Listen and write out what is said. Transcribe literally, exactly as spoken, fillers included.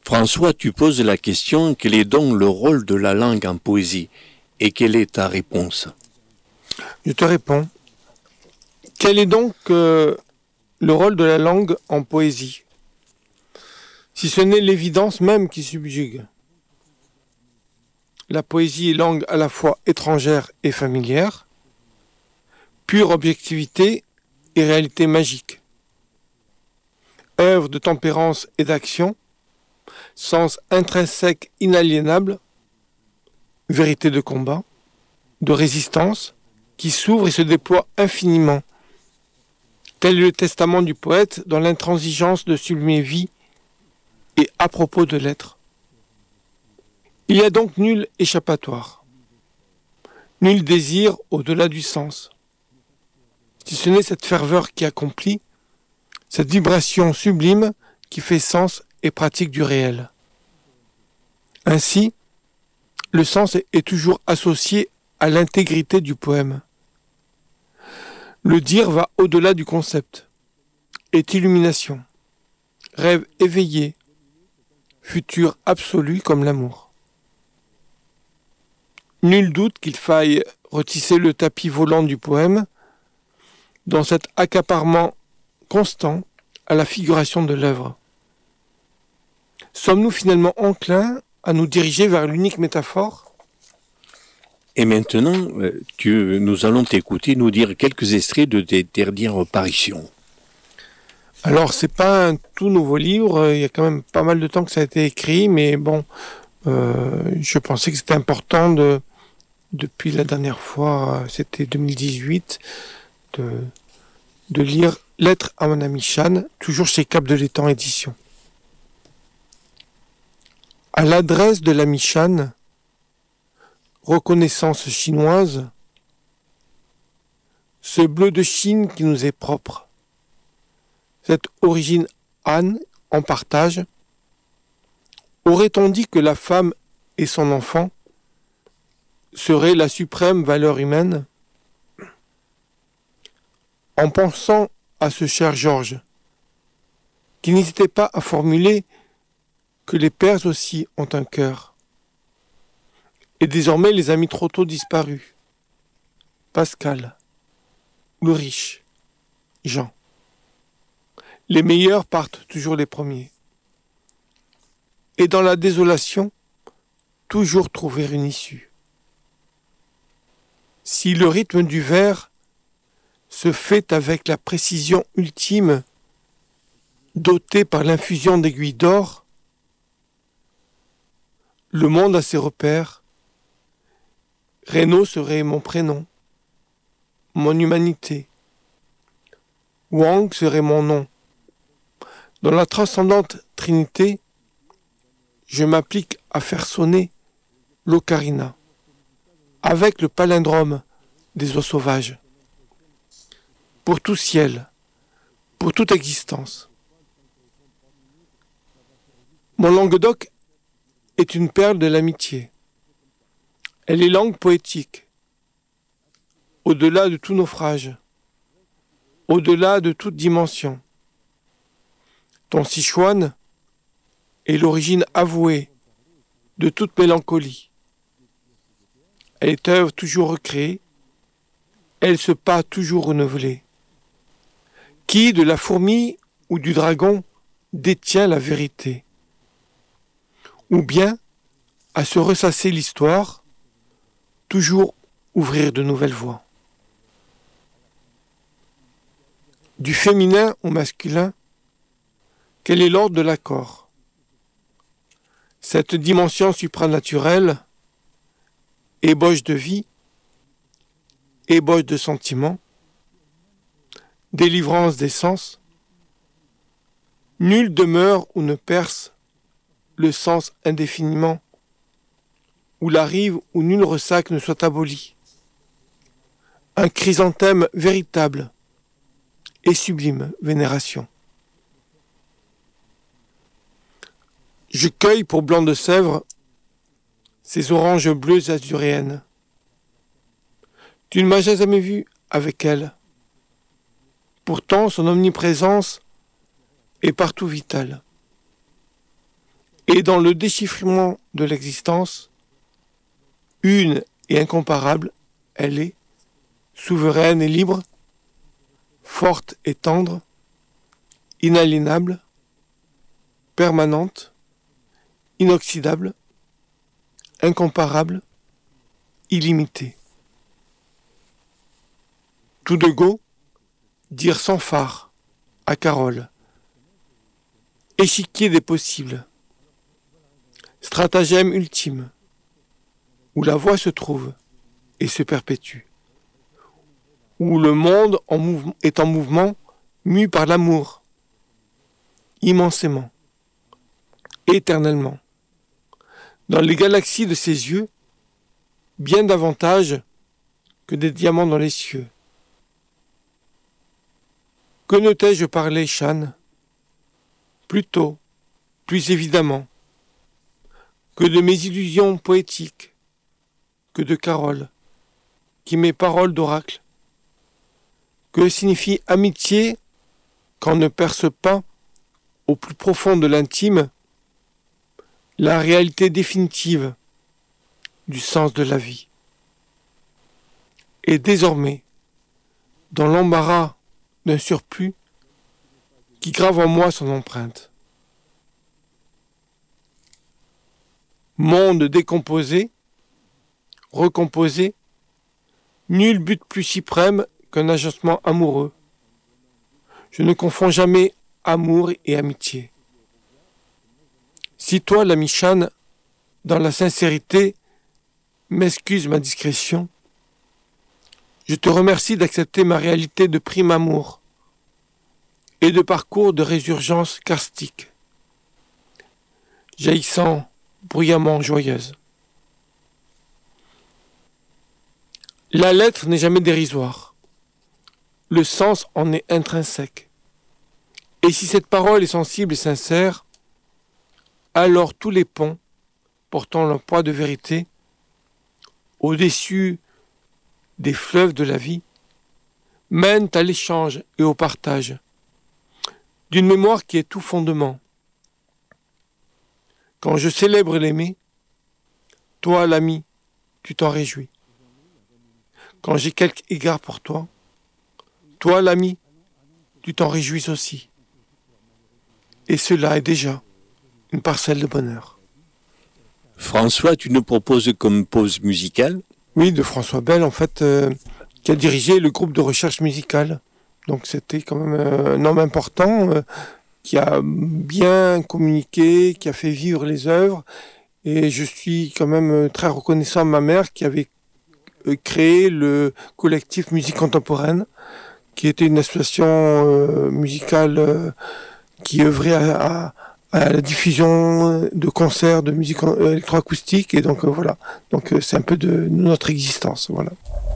François, tu poses la question, quel est donc le rôle de la langue en poésie? Et quelle est ta réponse? Je te réponds. Quel est donc euh, le rôle de la langue en poésie? Si ce n'est l'évidence même qui subjugue. La poésie est langue à la fois étrangère et familière, pure objectivité et réalité magique. Œuvre de tempérance et d'action, sens intrinsèque inaliénable, vérité de combat, de résistance, qui s'ouvre et se déploie infiniment. Tel est le testament du poète dans l'intransigeance de sublimer vie et à propos de l'être. Il n'y a donc nul échappatoire, nul désir au-delà du sens, si ce n'est cette ferveur qui accomplit, cette vibration sublime qui fait sens et pratique du réel. Ainsi, le sens est toujours associé à l'intégrité du poème. Le dire va au-delà du concept, est illumination, rêve éveillé, futur absolu comme l'amour. Nul doute qu'il faille retisser le tapis volant du poème dans cet accaparement constant à la figuration de l'œuvre. Sommes-nous finalement enclins à nous diriger vers l'unique métaphore? Et maintenant, tu, nous allons t'écouter nous dire quelques extraits de tes dernières parutions. Alors, c'est pas un tout nouveau livre, il y a quand même pas mal de temps que ça a été écrit, mais bon, euh, je pensais que c'était important de, depuis la dernière fois, c'était deux mille dix-huit, de, de lire Lettre à mon ami Shan, toujours chez Cap de l'Étang Édition. À l'adresse de l'ami Shan, reconnaissance chinoise, ce bleu de Chine qui nous est propre, cette origine Han en partage, aurait-on dit que la femme et son enfant seraient la suprême valeur humaine? En pensant à ce cher Georges, qui n'hésitait pas à formuler que les pères aussi ont un cœur, et désormais les amis trop tôt disparus, Pascal, Ulrich, Jean. Les meilleurs partent toujours les premiers. Et dans la désolation, toujours trouver une issue. Si le rythme du vers se fait avec la précision ultime, doté par l'infusion d'aiguilles d'or, le monde a ses repères. Renaud serait mon prénom, mon humanité. Wang serait mon nom. Dans la transcendante trinité, je m'applique à faire sonner l'ocarina, avec le palindrome des eaux sauvages, pour tout ciel, pour toute existence. Mon Languedoc est une perle de l'amitié. Elle est langue poétique, au-delà de tout naufrage, au-delà de toute dimension. Ton Sichuan est l'origine avouée de toute mélancolie. Elle est œuvre toujours recréée, elle se pas toujours renouvelée. Qui, de la fourmi ou du dragon, détient la vérité? Ou bien, à se ressasser l'histoire, toujours ouvrir de nouvelles voies. Du féminin au masculin, quel est l'ordre de l'accord? Cette dimension supranaturelle, ébauche de vie, ébauche de sentiments, délivrance des sens, nul demeure ou ne perce le sens indéfiniment, où la rive où nul ressac ne soit aboli. Un chrysanthème véritable et sublime vénération. Je cueille pour Blanc de Sèvres ces oranges bleues azuréennes. Tu ne m'as jamais vu avec elle. Pourtant, son omniprésence est partout vitale. Et dans le déchiffrement de l'existence, une et incomparable, elle est souveraine et libre, forte et tendre, inaliénable, permanente, inoxydable, incomparable, illimitée. Tout de go, dire sans phare, à Carole. Échiquier des possibles. Stratagème ultime, où la voix se trouve et se perpétue, où le monde en mouvement, est en mouvement, mu par l'amour, immensément, éternellement, dans les galaxies de ses yeux, bien davantage que des diamants dans les cieux. Que ne t'ai-je parlé, Shan? Plutôt, plus évidemment, que de mes illusions poétiques, que de Carole, qui mes paroles d'oracle. Que signifie amitié quand on ne perce pas, au plus profond de l'intime, la réalité définitive du sens de la vie. Et désormais, dans l'embarras d'un surplus qui grave en moi son empreinte. Monde décomposé, recomposé, nul but plus suprême qu'un agencement amoureux. Je ne confonds jamais amour et amitié. Si toi, l'ami Shan, dans la sincérité, m'excuse ma discrétion, je te remercie d'accepter ma réalité de prime amour et de parcours de résurgence karstique, jaillissant bruyamment joyeuse. La lettre n'est jamais dérisoire. Le sens en est intrinsèque. Et si cette parole est sensible et sincère, alors tous les ponts, portant leur poids de vérité, au-dessus des fleuves de la vie, mènent à l'échange et au partage d'une mémoire qui est tout fondement. Quand je célèbre l'aimé, toi, l'ami, tu t'en réjouis. Quand j'ai quelque égard pour toi, toi, l'ami, tu t'en réjouis aussi. Et cela est déjà une parcelle de bonheur. François, tu nous proposes comme pause musicale? Oui, de François Bell, en fait, euh, qui a dirigé le groupe de recherche musicale. Donc c'était quand même euh, un homme important, euh, qui a bien communiqué, qui a fait vivre les œuvres. Et je suis quand même très reconnaissant à ma mère qui avait créé le collectif Musique Contemporaine, qui était une association euh, musicale euh, qui œuvrait à, à, à la diffusion de concerts de musique électroacoustique. Et donc euh, voilà, donc euh, c'est un peu de notre existence. Voilà.